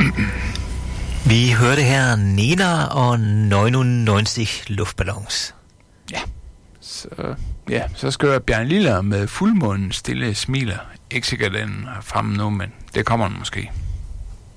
Vi hørte her Nena og 99 luftballons. Så skal jeg Bjørn Liller med fuldmånen stille smiler. Ikke sikkert den er fremme nu, men det kommer den måske.